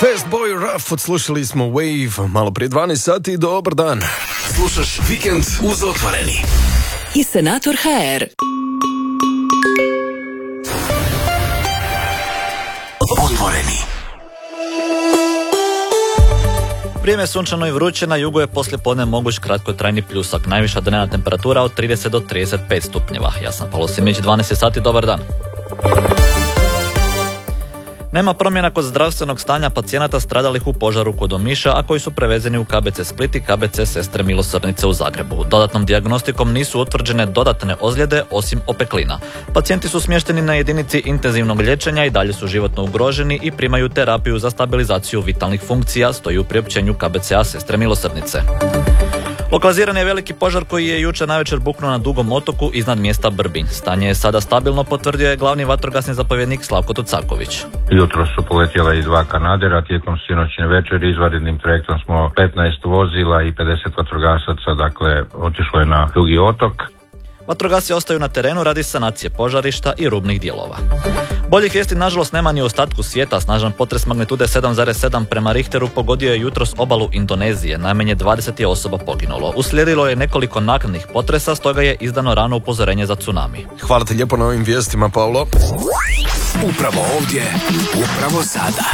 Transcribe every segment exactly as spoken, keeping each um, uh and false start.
Fastboy Raf, odslušali smo Wave malo prije dvanaest sati. Dobar dan. Slušaš Vikend uz Otvoreni. I Senator ha er. Otvoreni. Vrijeme je sunčano i vruće, na jugu je poslijepodne moguć kratkotrajni pljusak. Najviša dnevna temperatura od trideset do trideset pet stupnjeva. Ja sam Pavlo Simić, dvanaest sati, dobar dan. Nema promjena kod zdravstvenog stanja pacijenata stradalih u požaru kod Omiša, a koji su prevezeni u ka be ce Split i ka be ce Sestre Milosrdnice u Zagrebu. Dodatnom dijagnostikom nisu utvrđene dodatne ozljede osim opeklina. Pacijenti su smješteni na jedinici intenzivnog liječenja i dalje su životno ugroženi i primaju terapiju za stabilizaciju vitalnih funkcija, stoji u priopćenju ka be ce a Sestre Milosrdnice. Lokaliziran je veliki požar koji je jučer navečer buknuo na Dugom otoku iznad mjesta Brbinj. Stanje je sada stabilno, potvrdio je glavni vatrogasni zapovjednik Slavko Tucaković. Jutro su poletjela i dva kanadera, tijekom sinoćne večeri izvanrednim trajektom smo petnaest vozila i pedeset vatrogasaca, dakle otišlo je na Dugi otok. Vatrogasci ostaju na terenu radi sanacije požarišta i rubnih dijelova. Boljih vijesti nažalost nema ni u ostatku svijeta. Snažan potres magnitude sedam zarez sedam prema Richteru pogodio je jutros obalu Indonezije. Najmanje dvadeset je osoba poginulo. Uslijedilo je nekoliko naknadnih potresa, stoga je izdano rano upozorenje za tsunami. Hvala ti lijepo na ovim vijestima, Pavlo. Upravo ovdje, upravo sada.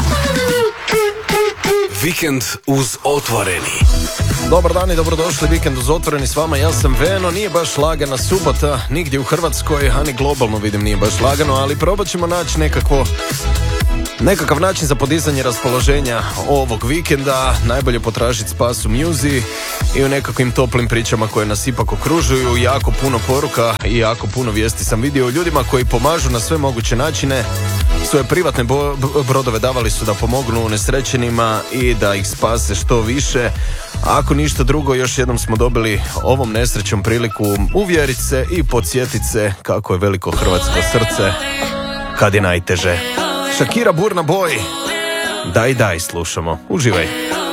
Vikend uz Otvoreni. Dobar dan i dobrodošli, Vikend uz Otvoreni s vama, ja sam Veno. Nije baš lagana subota, nigdje u Hrvatskoj, a ni globalno vidim nije baš lagano, ali probat ćemo naći nekakvo Nekakav način za podizanje raspoloženja ovog vikenda. Najbolje potražiti spas u muzi i u nekakvim toplim pričama koje nas ipak okružuju. Jako puno poruka i jako puno vijesti sam vidio o ljudima koji pomažu na sve moguće načine. Svoje privatne bo- brodove davali su da pomognu unesrećenima i da ih spase što više. A ako ništa drugo, još jednom smo dobili ovom nesrećom priliku uvjeriti se i podsjetiti se kako je veliko hrvatsko srce kad je najteže. Shakira, Burna Boy. Daj, daj, slušamo. Uživaj.